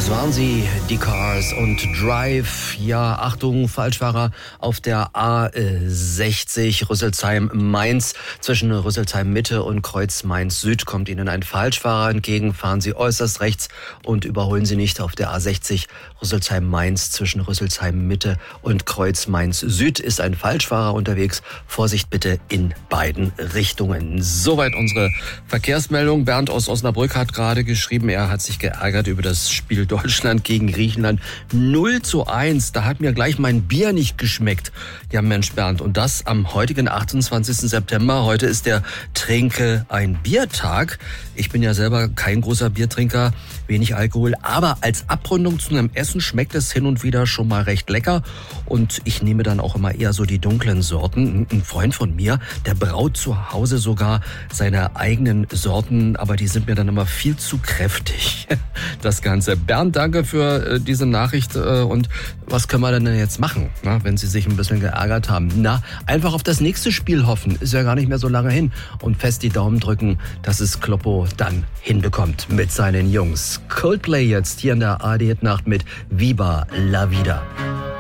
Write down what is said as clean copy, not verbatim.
Das waren sie, die Cars und Drive. Ja, Achtung, Falschfahrer auf der A60 Rüsselsheim-Mainz. Zwischen Rüsselsheim-Mitte und Kreuz Mainz-Süd kommt Ihnen ein Falschfahrer entgegen. Fahren Sie äußerst rechts und überholen Sie nicht auf der A60 Rüsselsheim-Mainz. Zwischen Rüsselsheim-Mitte und Kreuz Mainz-Süd ist ein Falschfahrer unterwegs. Vorsicht bitte in beiden Richtungen. Soweit unsere Verkehrsmeldung. Bernd aus Osnabrück hat gerade geschrieben, er hat sich geärgert über das Spiel Deutschland gegen Griechenland. 0:1, da hat mir gleich mein Bier nicht geschmeckt. Ja Mensch Bernd, und das am heutigen 28. September. Heute ist der Trinke ein Biertag. Ich bin ja selber kein großer Biertrinker, wenig Alkohol, aber als Abrundung zu einem Essen schmeckt es hin und wieder schon mal recht lecker. Und ich nehme dann auch immer eher so die dunklen Sorten. Ein Freund von mir, der braut zu Hause sogar seine eigenen Sorten, aber die sind mir dann immer viel zu kräftig. Das Ganze. Bernd, danke für diese Nachricht. Und was können wir denn jetzt machen, wenn Sie sich ein bisschen geärgert haben? Na, einfach auf das nächste Spiel hoffen. Ist ja gar nicht mehr so lange hin. Und fest die Daumen drücken, dass es Kloppo dann hinbekommt mit seinen Jungs. Coldplay jetzt hier in der ARD-Nacht mit Viva la Vida.